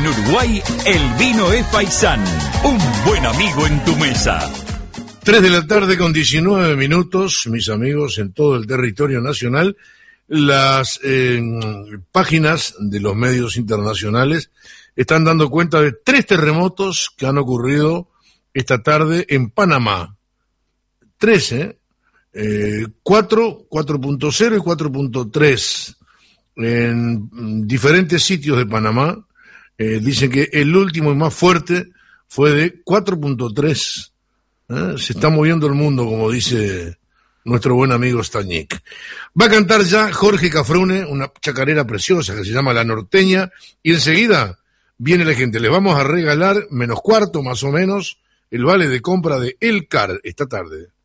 En Uruguay, el vino es Faisán, un buen amigo en tu mesa. 3 de la tarde con 19 minutos, mis amigos, en todo el territorio nacional. Las páginas de los medios internacionales están dando cuenta de 3 terremotos que han ocurrido esta tarde en Panamá. 3, 4, 4.0 y 4.3 en diferentes sitios de Panamá. Dicen que el último y más fuerte fue de 4.3. Se está moviendo el mundo, como dice nuestro buen amigo Stañik. Va a cantar ya Jorge Cafrune, una chacarera preciosa que se llama La Norteña, y enseguida viene la gente. Les vamos a regalar, menos cuarto más o menos, el vale de compra de El Car esta tarde.